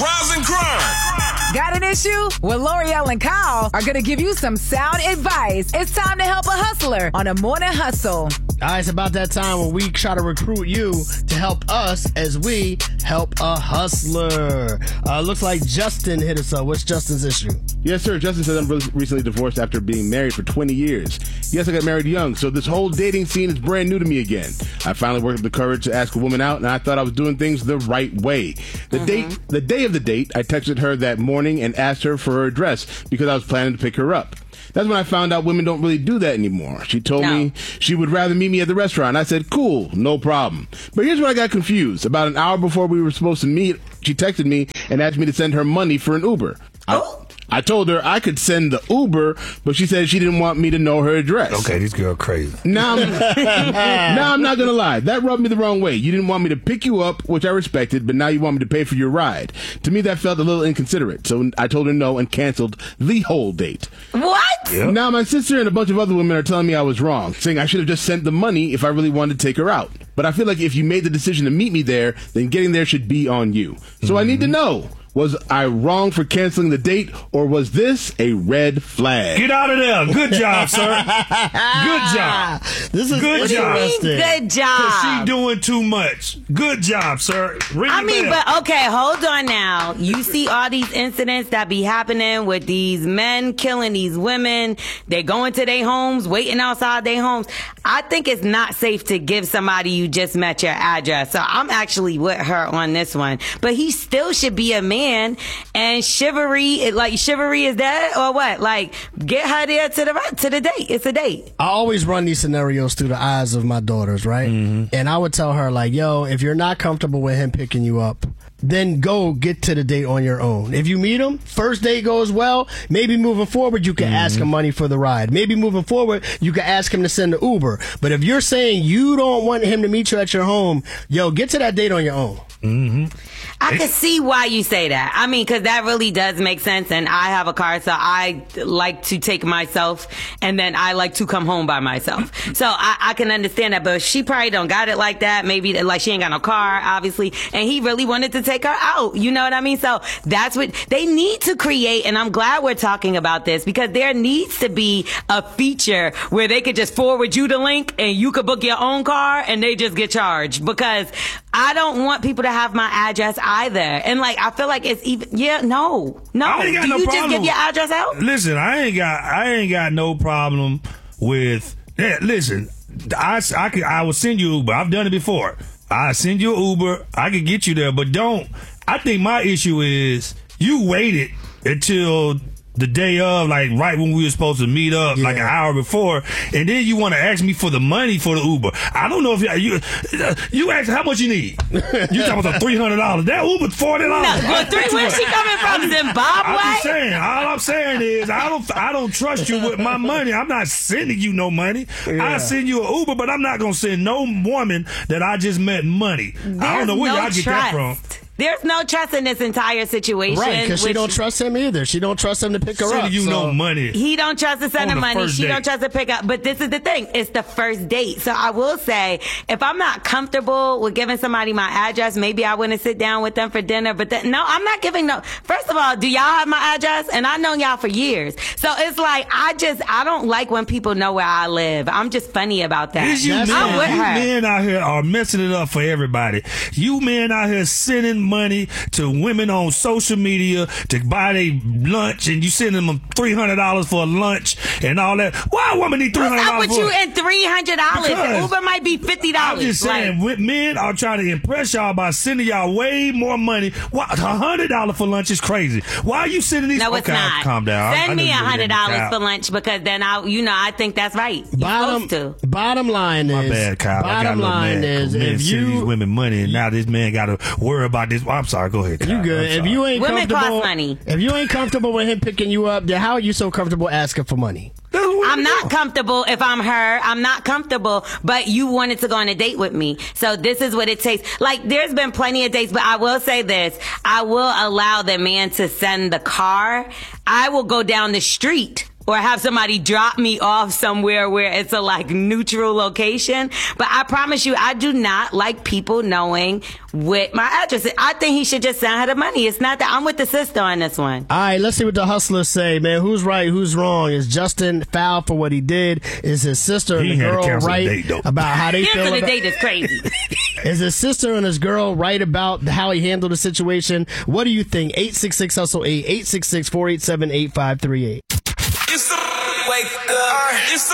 Rise and grind. Got an issue? Well, L'Oreal and Kyle are going to give you some sound advice. It's time to help a hustler on a morning hustle. All right, it's about that time when we try to recruit you to help us as we help a hustler. Looks like Justin hit us up. What's Justin's issue? Yes, sir. Justin says I'm recently divorced after being married for 20 years. Yes, I got married young, so this whole dating scene is brand new to me again. I finally worked up the courage to ask a woman out, and I thought I was doing things the right way. The day of the date, I texted her that morning and asked her for her address because I was planning to pick her up. That's when I found out women don't really do that anymore. She told me she would rather meet me at the restaurant. I said, cool, no problem. But here's where I got confused. About an hour before we were supposed to meet, she texted me and asked me to send her money for an Uber. I told her I could send the Uber, but she said she didn't want me to know her address. Okay, this girl crazy. Now I'm not going to lie. That rubbed me the wrong way. You didn't want me to pick you up, which I respected, but now you want me to pay for your ride. To me, that felt a little inconsiderate. So I told her no and canceled the whole date. What? Yep. Now my sister and a bunch of other women are telling me I was wrong, saying I should have just sent the money if I really wanted to take her out. But I feel like if you made the decision to meet me there, then getting there should be on you. So I need to know. Was I wrong for canceling the date, or was this a red flag? Get out of there. Good job, sir. Good job. This is good job. Good job. Because she doing too much. Good job, sir. But okay, hold on now. You see all these incidents that be happening with these men killing these women. They go into their homes, waiting outside their homes. I think it's not safe to give somebody you just met your address. So I'm actually with her on this one. But he still should be a man. And chivalry is that or what? Like, get her there to the date. It's a date. I always run these scenarios through the eyes of my daughters, right? Mm-hmm. And I would tell her, like, yo, if you're not comfortable with him picking you up, then go get to the date on your own. If you meet him, first date goes well, maybe moving forward you can ask him money for the ride. Maybe moving forward you can ask him to send the Uber. But if you're saying you don't want him to meet you at your home, yo, get to that date on your own. Mm-hmm. I can see why you say that. I mean, because that really does make sense. And I have a car, so I like to take myself, and then I like to come home by myself. So I can understand that. But she probably don't got it like that. Maybe like she ain't got no car, obviously. And he really wanted to take her out. You know what I mean? So that's what they need to create. And I'm glad we're talking about this, because there needs to be a feature where they could just forward you the link and you could book your own car and they just get charged. Because I don't want people to have my address either. And like, I feel like it's even, no. Do you just give your address out? Listen, I ain't got no problem with that. Listen, I will send you Uber. I've done it before. I send you an Uber. I can get you there, but I think my issue is you waited until the day of, like right when we were supposed to meet up, like an hour before, and then you want to ask me for the money for the Uber. I don't know if you ask how much you need. You talking about $300? That Uber's $40. No, where's she coming from? Zimbabwe? I'm just saying. All I'm saying is I don't trust you with my money. I'm not sending you no money. I send you an Uber, but I'm not gonna send no woman that I just met money. I don't know where y'all get that from. There's no trust in this entire situation. Right, because she don't trust him either. She don't trust him to pick her up. Sending you no money. He don't trust to send her money. She don't trust to pick up. But this is the thing. It's the first date. So I will say, if I'm not comfortable with giving somebody my address, maybe I wouldn't sit down with them for dinner. But no, I'm not giving no. First of all, do y'all have my address? And I've known y'all for years. So it's like, I don't like when people know where I live. I'm just funny about that. You men out here are messing it up for everybody. You men out here sending money to women on social media to buy their lunch, and you sending them $300 for a lunch and all that. Why a woman need $300? What's up with you and $300? Uber might be $50. I'm just saying, men are trying to impress y'all by sending y'all way more money. $100 for lunch is crazy. Why are you sending these? No, it's not. Calm down. Send me $100 for lunch, because then I think that's right. Bottom line is, my bad, Kyle. Bottom line is, if you send these women money, and now this man got to worry about this. I'm sorry. Go ahead, Kyle. You good? If you ain't women comfortable, cost money. If you ain't comfortable with him picking you up, then how are you so comfortable asking for money? I'm not comfortable if I'm her. I'm not comfortable, but you wanted to go on a date with me. So this is what it takes. Like, there's been plenty of dates, but I will say this. I will allow the man to send the car. I will go down the street or have somebody drop me off somewhere where it's a like neutral location. But I promise you, I do not like people knowing what my address is. I think he should just send her the money. It's not that. I'm with the sister on this one. All right, let's see what the hustlers say, man. Who's right? Who's wrong? Is Justin foul for what he did? Is his sister and the girl right about how they feel? Cancel the date is crazy. Is his sister and his girl right about how he handled the situation? What do you think? 866-HUSTLE-8, 866-487-8538. It's the wake up. It's the